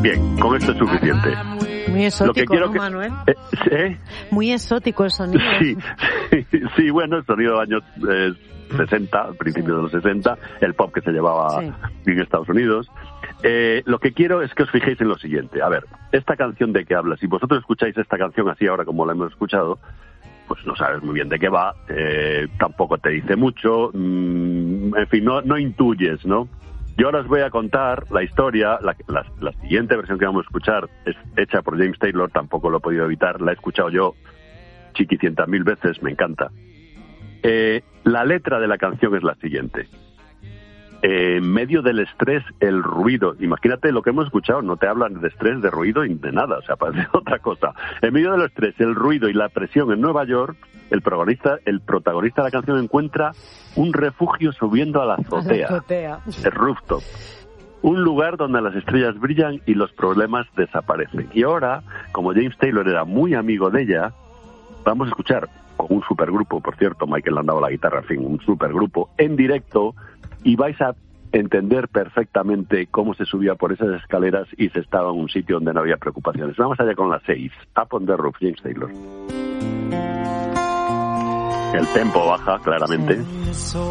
Bien, con esto es suficiente. Muy exótico, ¿no, que... Manuel? ¿Eh? Muy exótico el sonido. Sí, bueno, el sonido de años 60, principios de los 60, el pop que se llevaba en Estados Unidos. Lo que quiero es que os fijéis en lo siguiente. A ver, esta canción de que habla, si vosotros escucháis esta canción así ahora como la hemos escuchado, pues no sabes muy bien de qué va, tampoco te dice mucho, en fin, no intuyes, ¿no? Yo ahora os voy a contar la historia, la siguiente versión que vamos a escuchar es hecha por James Taylor, tampoco lo he podido evitar, la he escuchado yo chiquicientas mil veces, me encanta. La letra de la canción es la siguiente. En medio del estrés, el ruido. Imagínate lo que hemos escuchado, no te hablan de estrés, de ruido y de nada, o sea, parece otra cosa. En medio del estrés, el ruido y la presión en Nueva York, el protagonista de la canción encuentra un refugio subiendo a la azotea. El rooftop. Un lugar donde las estrellas brillan y los problemas desaparecen. Y ahora, como James Taylor era muy amigo de ella, vamos a escuchar con un supergrupo, por cierto, Michael le han dado la guitarra, en fin, un supergrupo en directo, y vais a entender perfectamente cómo se subía por esas escaleras y se estaba en un sitio donde no había preocupaciones. Vamos allá con las 6. Up on the Roof, James Taylor. El tempo baja, claramente.